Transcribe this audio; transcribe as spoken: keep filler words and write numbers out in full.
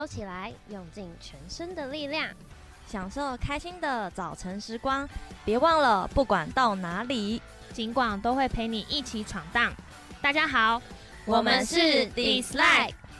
收起来，用尽全身的力量， 享受开心的早晨时光。别忘了，不管到哪里， 尽管都会陪你一起闯荡。大家好， 我们是 Dislike。